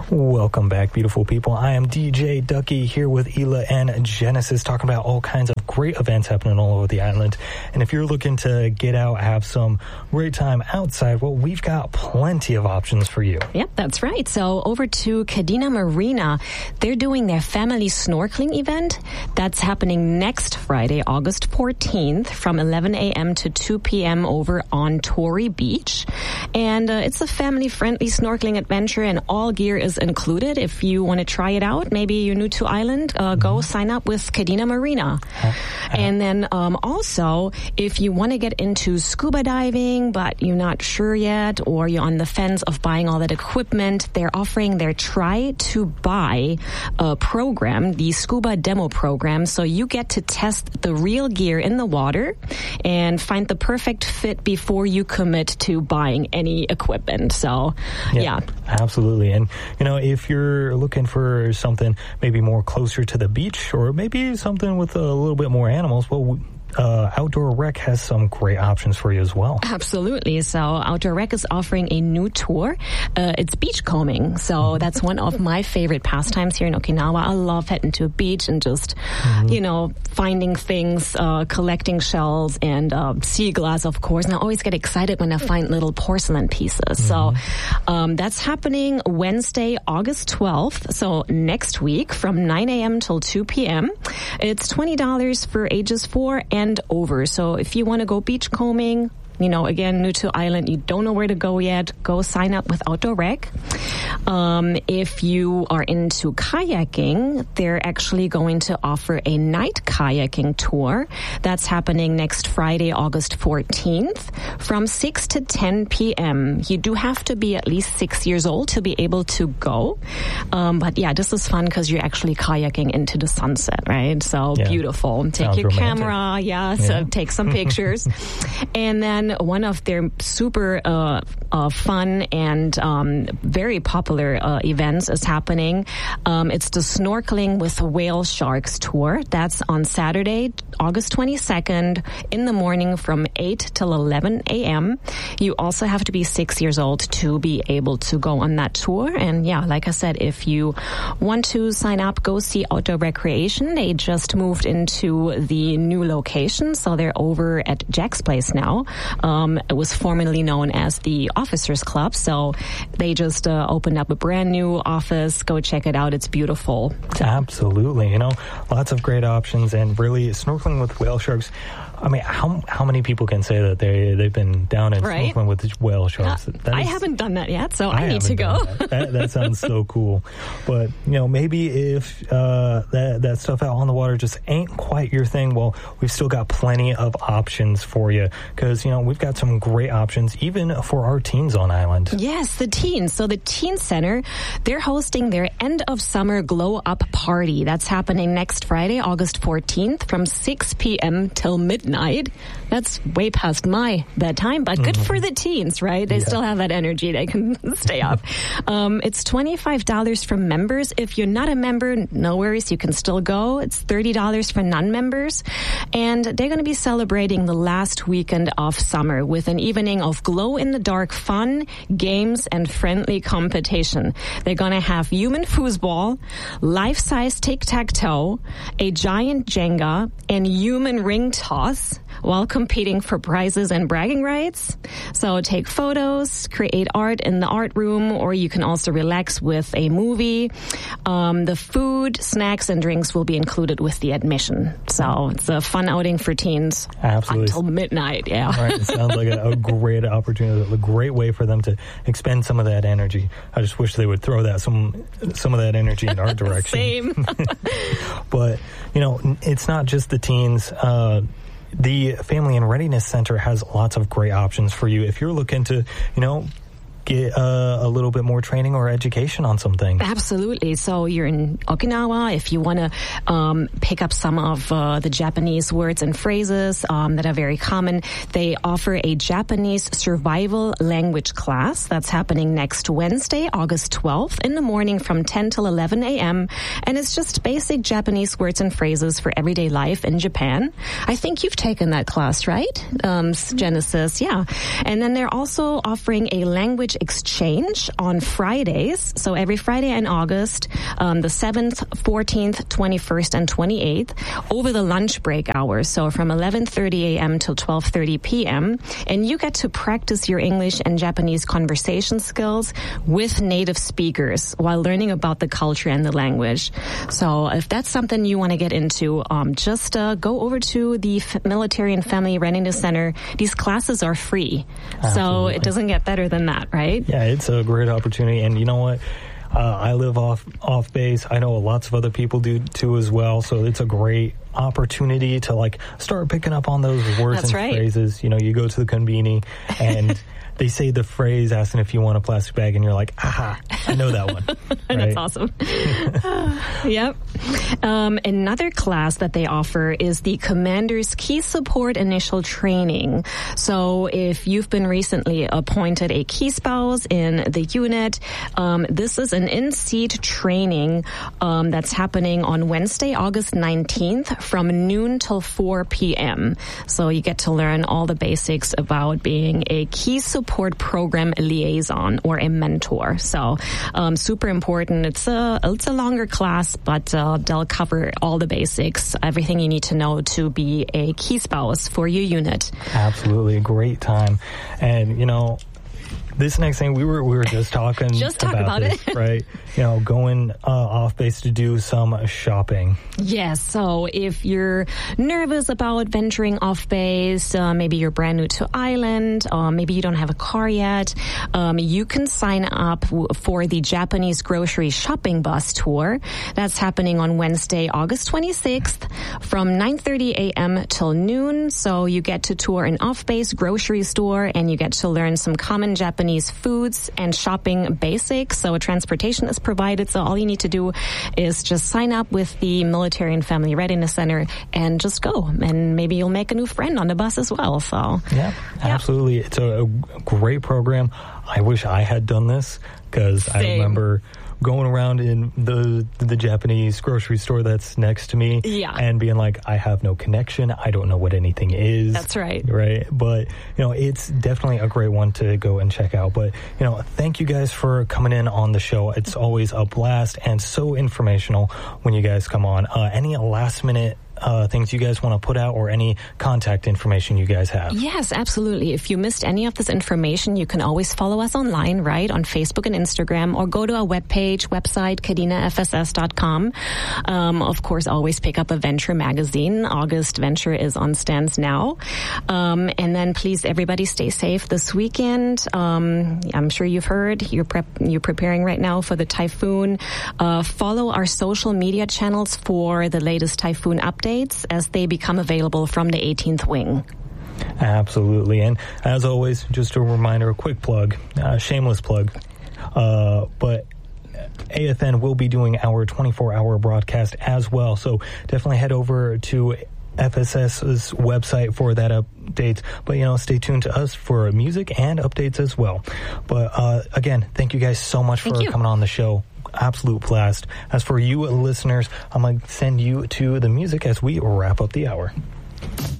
Welcome back, beautiful people. I am DJ Ducky here with Hila and Genesis, talking about all kinds of great events happening all over the island. And if you're looking to get out, have some great time outside, well, we've got plenty of options for you. Yep, that's right. So over to Kadena Marina, they're doing their family snorkeling event. That's happening next Friday, August 14th from 11 a.m. to 2 p.m. over on Torrey Beach. And it's a family-friendly snorkeling adventure, and all gear is included. If you want to try it out, maybe you're new to island, go sign up with Kadena Marina. And then also, if you want to get into scuba diving, but you're not sure yet, or you're on the fence of buying all that equipment, they're offering their try to buy program, the scuba demo program. So you get to test the real gear in the water and find the perfect fit before you commit to buying any equipment. So, yeah. Absolutely. And, if you're looking for something maybe more closer to the beach, or maybe something with a little bit more animals, well, Outdoor Rec has some great options for you as well. Absolutely. So Outdoor Rec is offering a new tour. It's beachcombing. So that's one of my favorite pastimes here in Okinawa. I love heading to a beach and just, finding things, collecting shells and sea glass, of course. And I always get excited when I find little porcelain pieces. So that's happening Wednesday, August 12th. So next week from 9 a.m. till 2 p.m. It's $20 for ages 4 and over. So if you want to go beachcombing, again, new to island, you don't know where to go yet, go sign up with Outdoor Rec. If you are into kayaking, they're actually going to offer a night kayaking tour. That's happening next Friday, August 14th from 6 to 10 p.m. You do have to be at least 6 years old to be able to go. But yeah, this is fun because you're actually kayaking into the sunset, right? So beautiful. Take Sounds your romantic. Camera, so take some pictures. And then one of their super fun and very popular events is happening. It's the Snorkeling with Whale Sharks tour. That's on Saturday, August 22nd in the morning from 8 till 11 a.m. You also have to be 6 years old to be able to go on that tour. And yeah, like I said, if you want to sign up, go see Outdoor Recreation. They just moved into the new location, so they're over at Jack's Place now. It was formerly known as the Officers Club, so they just opened up a brand new office. Go check it out. It's beautiful. Absolutely. Lots of great options, and really snorkeling with whale sharks. I mean, how many people can say that they've been down and snorkeling with whale sharks? I haven't done that yet, so I need to go. That sounds so cool. But, maybe if that stuff out on the water just ain't quite your thing, well, we've still got plenty of options for you because, we've got some great options even for our teens on island. Yes, the teens. So the Teen Center, they're hosting their end of summer glow up party. That's happening next Friday, August 14th from 6 p.m. till midnight. That's way past my bedtime, but good for the teens, right? They still have that energy. They can stay up. It's $25 for members. If you're not a member, no worries. You can still go. It's $30 for non-members. And they're going to be celebrating the last weekend of summer with an evening of glow-in-the-dark fun, games, and friendly competition. They're going to have human foosball, life-size tic-tac-toe, a giant Jenga, and human ring toss while competing for prizes and bragging rights. So take photos, create art in the art room, or you can also relax with a movie. The food, snacks, and drinks will be included with the admission. So it's a fun outing for teens. Absolutely. Until midnight, Right. It sounds like a great opportunity, a great way for them to expend some of that energy. I just wish they would throw that some of that energy in our direction. Same. But, it's not just the teens. The Family and Readiness Center has lots of great options for you if you're looking to, get a little bit more training or education on some things. Absolutely. So you're in Okinawa. If you want to pick up some of the Japanese words and phrases that are very common, they offer a Japanese survival language class that's happening next Wednesday, August 12th in the morning from 10 till 11 a.m. And it's just basic Japanese words and phrases for everyday life in Japan. I think you've taken that class, right? Genesis, yeah. And then they're also offering a language language exchange on Fridays. So every Friday in August, the 7th, 14th, 21st, and 28th, over the lunch break hours. So from 11:30 a.m. till 12:30 p.m. And you get to practice your English and Japanese conversation skills with native speakers while learning about the culture and the language. So if that's something you want to get into, just go over to the Military and Family Readiness Center. These classes are free. Absolutely. So it doesn't get better than that, right? Yeah, it's a great opportunity. And you know what? I live off base. I know lots of other people do too as well. So it's a great opportunity to like start picking up on those words and phrases. You know, you go to the konbini and they say the phrase asking if you want a plastic bag, and you're like, aha, I know that one. Right? That's awesome. Yep. Another class that they offer is the Commander's Key Support Initial Training. So if you've been recently appointed a key spouse in the unit, this is an in-seat training that's happening on Wednesday, August 19th from noon till 4 p.m. So you get to learn all the basics about being a key support program liaison or a mentor. So super important. It's a longer class, but they'll cover all the basics, everything you need to know to be a key spouse for your unit. Absolutely. A great time. And, you know, this next thing, we were just talking about this, it. Right? You know, going off base to do some shopping. Yes. So if you're nervous about venturing off base, maybe you're brand new to island, maybe you don't have a car yet, you can sign up for the Japanese grocery shopping bus tour. That's happening on Wednesday, August 26th from 9:30 a.m. till noon. So you get to tour an off-base grocery store and you get to learn some common Japanese foods and shopping basics. So transportation is provided. So all you need to do is just sign up with the Military and Family Readiness Center and just go. And maybe you'll make a new friend on the bus as well. So yeah, absolutely. It's a great program. I wish I had done this because I remember going around in the Japanese grocery store that's next to me and being like, I have no connection. I don't know what anything is. That's right. Right. But, you know, it's definitely a great one to go and check out. But, you know, thank you guys for coming in on the show. It's always a blast and so informational when you guys come on. Any last minute things you guys want to put out or any contact information you guys have? Yes, absolutely. If you missed any of this information, you can always follow us online, right, on Facebook and Instagram, or go to our website, kadinafss.com. Of course, always pick up a Venture magazine. August Venture is on stands now. And then please, everybody, stay safe this weekend. I'm sure you've heard you're preparing right now for the typhoon. Follow our social media channels for the latest typhoon updates as they become available from the 18th wing. Absolutely. And as always, just a reminder, a quick plug, shameless plug, but AFN will be doing our 24-hour broadcast as well. So definitely head over to FSS's website for that updates. But, you know, stay tuned to us for music and updates as well. But again, thank you guys so much for coming on the show. Absolute blast. As for you listeners, I'm going to send you to the music as we wrap up the hour.